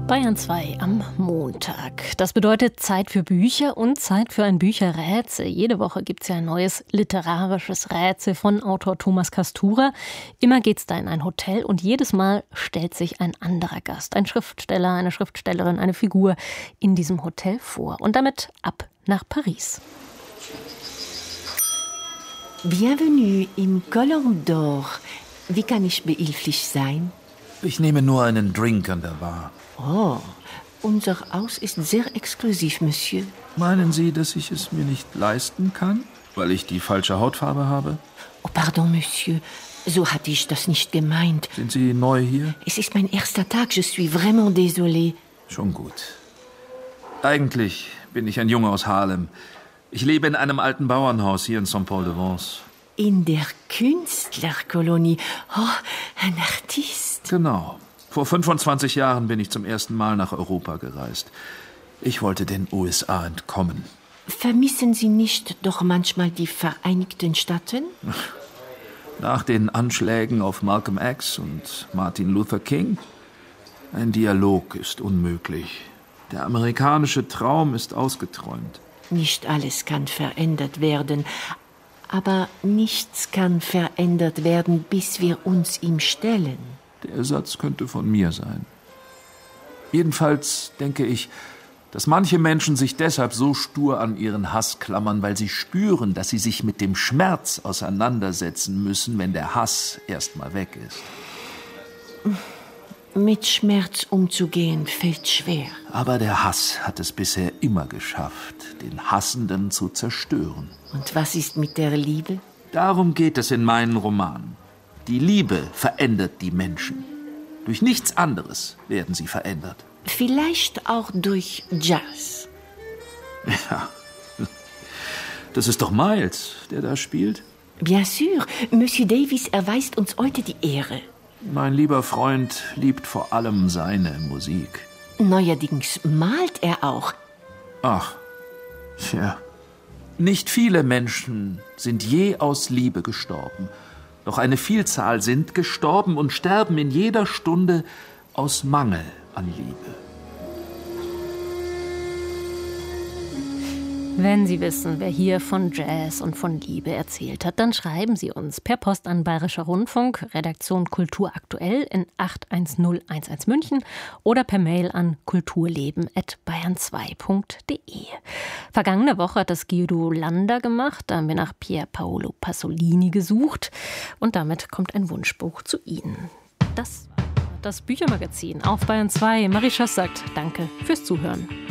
Bayern 2 am Montag. Das bedeutet Zeit für Bücher und Zeit für ein Bücherrätsel. Jede Woche gibt es ja ein neues literarisches Rätsel von Autor Thomas Kastura. Immer geht's da in ein Hotel und jedes Mal stellt sich ein anderer Gast, ein Schriftsteller, eine Schriftstellerin, eine Figur in diesem Hotel vor. Und damit ab nach Paris. Bienvenue im Colombe d'Or. Wie kann ich behilflich sein? Ich nehme nur einen Drink an der Bar. Oh, unser Haus ist sehr exklusiv, Monsieur. Meinen Sie, dass ich es mir nicht leisten kann, weil ich die falsche Hautfarbe habe? Oh, pardon, Monsieur. So hatte ich das nicht gemeint. Sind Sie neu hier? Es ist mein erster Tag. Je suis vraiment désolé. Schon gut. Eigentlich bin ich ein Junge aus Harlem. Ich lebe in einem alten Bauernhaus hier in Saint-Paul-de-Vence. In der Künstlerkolonie. Oh, ein Artist. Genau. Vor 25 Jahren bin ich zum ersten Mal nach Europa gereist. Ich wollte den USA entkommen. Vermissen Sie nicht doch manchmal die Vereinigten Staaten? Nach den Anschlägen auf Malcolm X und Martin Luther King? Ein Dialog ist unmöglich. Der amerikanische Traum ist ausgeträumt. Nicht alles kann verändert werden. Aber nichts kann verändert werden, bis wir uns ihm stellen. Der Satz könnte von mir sein. Jedenfalls denke ich, dass manche Menschen sich deshalb so stur an ihren Hass klammern, weil sie spüren, dass sie sich mit dem Schmerz auseinandersetzen müssen, wenn der Hass erst mal weg ist. Mit Schmerz umzugehen fällt schwer. Aber der Hass hat es bisher immer geschafft, den Hassenden zu zerstören. Und was ist mit der Liebe? Darum geht es in meinen Romanen. Die Liebe verändert die Menschen. Durch nichts anderes werden sie verändert. Vielleicht auch durch Jazz. Ja, das ist doch Miles, der da spielt. Bien sûr, Monsieur Davis erweist uns heute die Ehre. Mein lieber Freund liebt vor allem seine Musik. Neuerdings malt er auch. Ach, tja. Nicht viele Menschen sind je aus Liebe gestorben. Doch eine Vielzahl sind gestorben und sterben in jeder Stunde aus Mangel an Liebe. Wenn Sie wissen, wer hier von Jazz und von Liebe erzählt hat, dann schreiben Sie uns per Post an Bayerischer Rundfunk, Redaktion Kultur aktuell in 81011 München oder per Mail an kulturleben@bayern2.de. Vergangene Woche hat das Guido Landa gemacht, da haben wir nach Pier Paolo Pasolini gesucht und damit kommt ein Wunschbuch zu Ihnen. Das Büchermagazin auf Bayern 2. Marie Schoss sagt Danke fürs Zuhören.